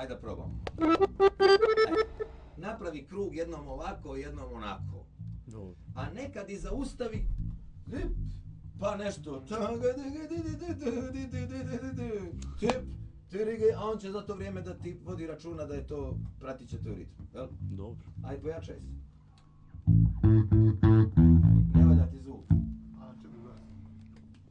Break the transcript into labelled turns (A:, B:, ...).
A: Ajde da probamo. Napravi krug jednom ovako, jednom onako. A nekad i zaustavi, pa nešto. A on će za to vrijeme da ti vodi računa da je to, pratit će to u ritmu.
B: Dobro.
A: Ajde, pojačaj se.